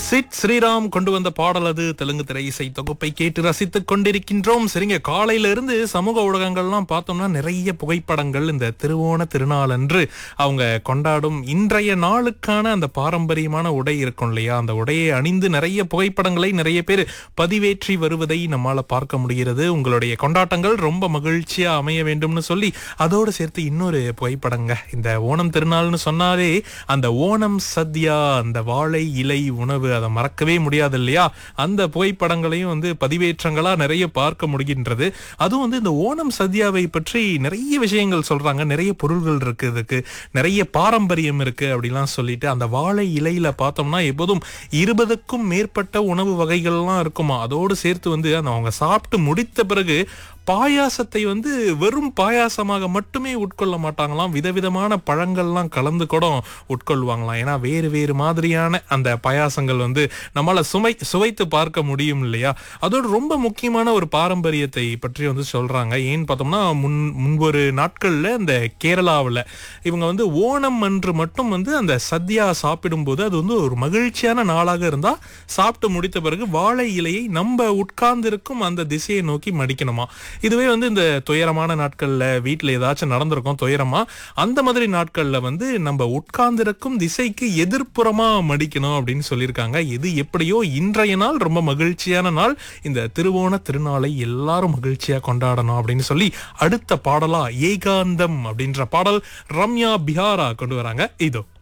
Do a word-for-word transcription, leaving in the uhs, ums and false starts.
Chit Sriram கொண்டு வந்த பாடல் அது. தெலுங்கு திரை இசை தொகுப்பை கேட்டு ரசித்துக் கொண்டிருக்கின்றோம். சரிங்க, காலையில இருந்து சமூக ஊடகங்கள்லாம் பார்த்தோம்னா நிறைய புகைப்படங்கள் இந்த திருவோண திருநாள் அன்று அவங்க கொண்டாடும் இன்றைய நாளுக்கான அந்த பாரம்பரியமான உடை இருக்கும் இல்லையா, அந்த உடையை அணிந்து நிறைய புகைப்படங்களை நிறைய பேர் பதிவேற்றி வருவதை நம்மால பார்க்க முடிகிறது. உங்களுடைய கொண்டாட்டங்கள் ரொம்ப மகிழ்ச்சியா அமைய வேண்டும்னு சொல்லி அதோடு சேர்த்து இன்னொரு புகைப்படங்க. இந்த ஓணம் திருநாள்னு சொன்னாலே அந்த ஓணம் சத்யா, அந்த வாழை இலை உணவு, அதை மறக்கவே முடியாது இல்லையா. அந்த புகைப்படங்களையும் வந்து பதிவேற்றங்களா நிறைய பார்க்க முடிகின்றது. அதுவும் வந்து இந்த ஓணம் சத்யாவை பற்றி நிறைய விஷயங்கள் சொல்றாங்க. நிறைய பொருள்கள் இருக்கு, இதுக்கு நிறைய பாரம்பரியம் இருக்கு அப்படிலாம் சொல்லிட்டு, அந்த வாழை இலையில பார்த்தோம்னா எப்போதும் இருபதுக்கும் மேற்பட்ட உணவு வகைகள்லாம் இருக்குமா. அதோடு சேர்த்து வந்து அந்த அவங்க சாப்பிட்டு முடித்த பிறகு பாயாசத்தை வந்து வெறும் பாயாசமாக மட்டுமே உட்கொள்ள மாட்டாங்களாம். விதவிதமான பழங்கள்லாம் கலந்து கூட உட்கொள்வாங்களாம். ஏன்னா வேறு வேறு மாதிரியான அந்த பாயாசங்கள் வந்து நம்மளால சுமை சுவைத்து பார்க்க முடியும் இல்லையா. அதோடு ரொம்ப முக்கியமான ஒரு பாரம்பரியத்தை பற்றி வந்து சொல்றாங்க. ஏன்னு பார்த்தோம்னா முன் முன்பொரு நாட்கள்ல இந்த கேரளாவில் இவங்க வந்து ஓணம் அன்று மட்டும் வந்து அந்த சத்யா சாப்பிடும்போது அது வந்து ஒரு மகிழ்ச்சியான நாளாக இருந்தா சாப்பிட்டு முடித்த பிறகு வாழை இலையை நம்ம உட்கார்ந்திருக்கும் அந்த திசையை நோக்கி மடிக்கணுமா. இதுவே வந்து இந்த துயரமான நாட்கள்ல வீட்டுல ஏதாச்சும் நடந்திருக்கும் துயரமா, அந்த மாதிரி நாட்கள்ல வந்து நம்ம உட்கார்ந்திருக்கும் திசைக்கு எதிர்ப்புறமா மடிக்கணும் அப்படின்னு சொல்லியிருக்காங்க. இது எப்படியோ இன்றைய நாள் ரொம்ப மகிழ்ச்சியான நாள். இந்த திருவோண திருநாளை எல்லாரும் மகிழ்ச்சியா கொண்டாடணும் அப்படின்னு சொல்லி அடுத்த பாடலா ஏகாந்தம் அப்படின்ற பாடல் ரம்யா பிஹாரா கொண்டு வராங்க. இதோ